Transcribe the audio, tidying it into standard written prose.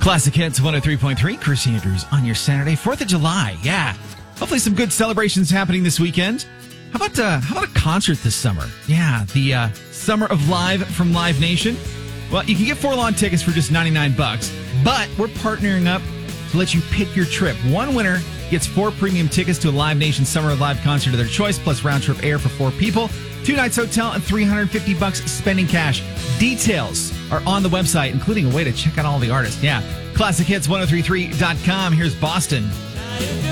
Classic Hits 103.3. Chris Andrews on your Saturday, 4th of July. Yeah. Hopefully some good celebrations happening this weekend. How about a concert this summer? Yeah, the Summer of Live from Live Nation. Well, you can get 4 lawn tickets for just $99, but we're partnering up to let you pick your trip. One winner gets 4 premium tickets to a Live Nation Summer of Live concert of their choice, plus round-trip air for 4 people, 2 nights hotel, and $350 spending cash. Details are on the website, including a way to check out all the artists. Yeah, ClassicHits1033.com. Here's Boston.